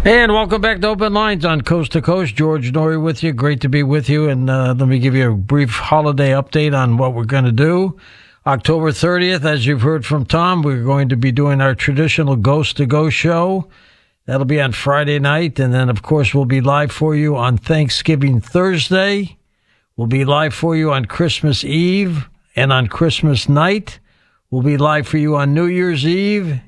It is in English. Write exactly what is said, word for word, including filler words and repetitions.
And welcome back to Open Lines on Coast to Coast. George Noory with you. Great to be with you. And uh, let me give you a brief holiday update on what we're going to do. October thirtieth, as you've heard from Tom, we're going to be doing our traditional Ghost to Go show. That'll be on Friday night. And then, of course, we'll be live for you on Thanksgiving Thursday. We'll be live for you on Christmas Eve and on Christmas night. We'll be live for you on New Year's Eve